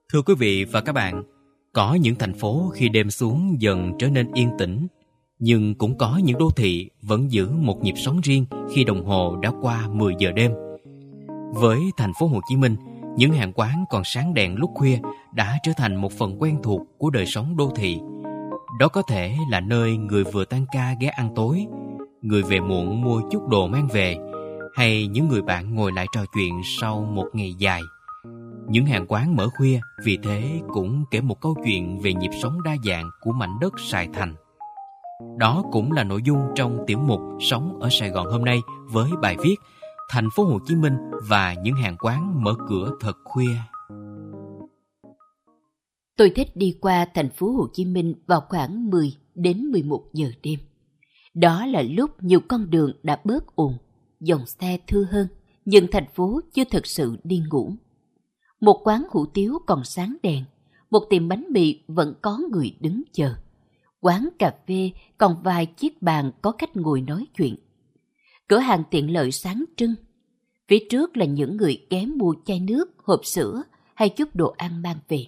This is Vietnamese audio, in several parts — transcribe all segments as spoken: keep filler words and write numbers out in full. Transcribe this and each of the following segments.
Thưa quý vị và các bạn, có những thành phố khi đêm xuống dần trở nên yên tĩnh, nhưng cũng có những đô thị vẫn giữ một nhịp sống riêng khi đồng hồ đã qua mười giờ đêm. Với thành phố Hồ Chí Minh, những hàng quán còn sáng đèn lúc khuya đã trở thành một phần quen thuộc của đời sống đô thị. Đó có thể là nơi người vừa tan ca ghé ăn tối, người về muộn mua chút đồ mang về, hay những người bạn ngồi lại trò chuyện sau một ngày dài. Những hàng quán mở khuya vì thế cũng kể một câu chuyện về nhịp sống đa dạng của mảnh đất Sài Thành. Đó cũng là nội dung trong tiểu mục Sống ở Sài Gòn hôm nay với bài viết Thành phố Hồ Chí Minh và những hàng quán mở cửa thật khuya. Tôi thích đi qua thành phố Hồ Chí Minh vào khoảng mười đến mười một giờ đêm. Đó là lúc nhiều con đường đã bớt ồn, dòng xe thưa hơn, nhưng thành phố chưa thực sự đi ngủ. Một quán hủ tiếu còn sáng đèn, một tiệm bánh mì vẫn có người đứng chờ. Quán cà phê còn vài chiếc bàn có khách ngồi nói chuyện. Cửa hàng tiện lợi sáng trưng. Phía trước là những người ghé mua chai nước, hộp sữa hay chút đồ ăn mang về.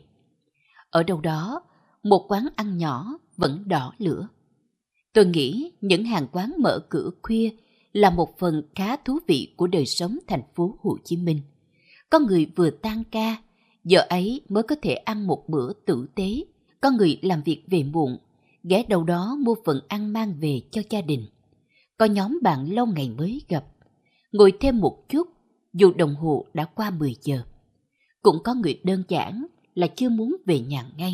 Ở đâu đó, một quán ăn nhỏ vẫn đỏ lửa. Tôi nghĩ những hàng quán mở cửa khuya là một phần khá thú vị của đời sống thành phố Hồ Chí Minh. Có người vừa tan ca, giờ ấy mới có thể ăn một bữa tử tế. Có người làm việc về muộn, ghé đâu đó mua phần ăn mang về cho gia đình. Có nhóm bạn lâu ngày mới gặp, ngồi thêm một chút dù đồng hồ đã qua mười giờ. Cũng có người đơn giản là chưa muốn về nhà ngay.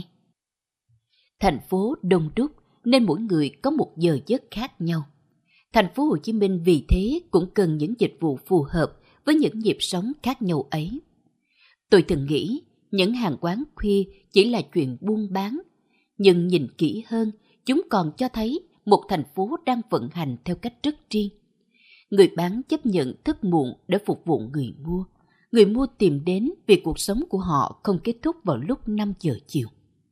Thành phố đông đúc nên mỗi người có một giờ giấc khác nhau. Thành phố Hồ Chí Minh vì thế cũng cần những dịch vụ phù hợp với những nhịp sống khác nhau ấy. Tôi từng nghĩ những hàng quán khuya chỉ là chuyện buôn bán, nhưng nhìn kỹ hơn, chúng còn cho thấy một thành phố đang vận hành theo cách rất riêng. Người bán chấp nhận thức muộn để phục vụ người mua. Người mua tìm đến vì cuộc sống của họ không kết thúc vào lúc năm giờ chiều.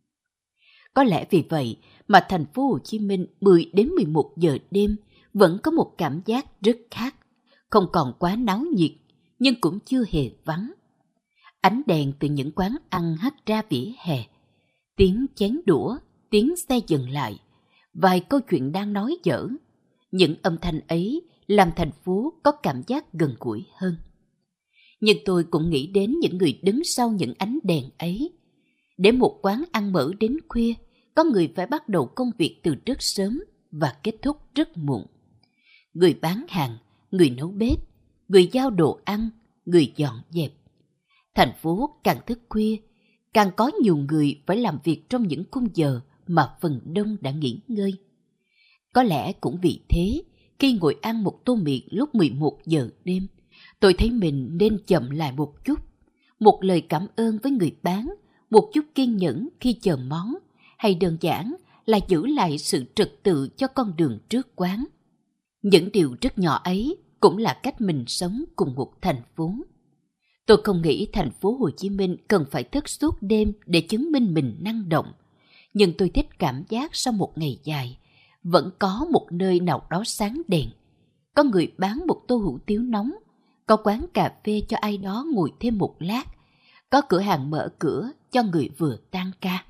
Có lẽ vì vậy mà thành phố Hồ Chí Minh mười đến mười một giờ đêm vẫn có một cảm giác rất khác, không còn quá náo nhiệt nhưng cũng chưa hề vắng. Ánh đèn từ những quán ăn hắt ra vỉa hè, tiếng chén đũa, tiếng xe dừng lại, vài câu chuyện đang nói dở. Những âm thanh ấy làm thành phố có cảm giác gần gũi hơn. Nhưng tôi cũng nghĩ đến những người đứng sau những ánh đèn ấy. Để một quán ăn mở đến khuya, có người phải bắt đầu công việc từ rất sớm và kết thúc rất muộn. Người bán hàng, người nấu bếp, người giao đồ ăn, người dọn dẹp. Thành phố càng thức khuya, càng có nhiều người phải làm việc trong những khung giờ mà phần đông đã nghỉ ngơi. Có lẽ cũng vì thế, khi ngồi ăn một tô mì lúc mười một giờ đêm, tôi thấy mình nên chậm lại một chút. Một lời cảm ơn với người bán, một chút kiên nhẫn khi chờ món, hay đơn giản là giữ lại sự trật tự cho con đường trước quán. Những điều rất nhỏ ấy cũng là cách mình sống cùng một thành phố. Tôi không nghĩ thành phố Hồ Chí Minh cần phải thức suốt đêm để chứng minh mình năng động. Nhưng tôi thích cảm giác sau một ngày dài, vẫn có một nơi nào đó sáng đèn. Có người bán một tô hủ tiếu nóng, có quán cà phê cho ai đó ngồi thêm một lát, có cửa hàng mở cửa cho người vừa tan ca.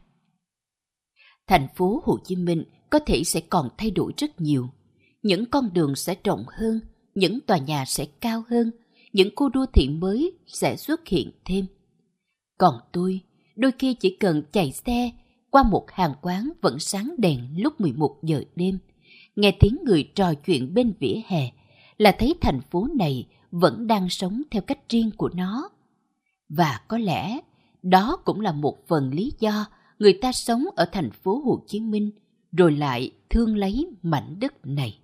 Thành phố Hồ Chí Minh có thể sẽ còn thay đổi rất nhiều. Những con đường sẽ rộng hơn, những tòa nhà sẽ cao hơn, những khu đô thị mới sẽ xuất hiện thêm. Còn tôi, đôi khi chỉ cần chạy xe qua một hàng quán vẫn sáng đèn lúc mười một giờ đêm, nghe tiếng người trò chuyện bên vỉa hè là thấy thành phố này vẫn đang sống theo cách riêng của nó. Và có lẽ đó cũng là một phần lý do người ta sống ở thành phố Hồ Chí Minh rồi lại thương lấy mảnh đất này.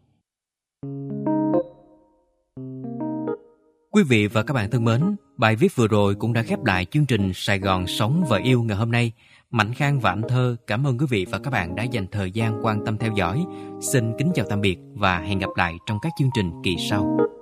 Quý vị và các bạn thân mến, bài viết vừa rồi cũng đã khép lại chương trình Sài Gòn Sống và Yêu ngày hôm nay. Mạnh Khang và Anh Thơ cảm ơn quý vị và các bạn đã dành thời gian quan tâm theo dõi. Xin kính chào tạm biệt và hẹn gặp lại trong các chương trình kỳ sau.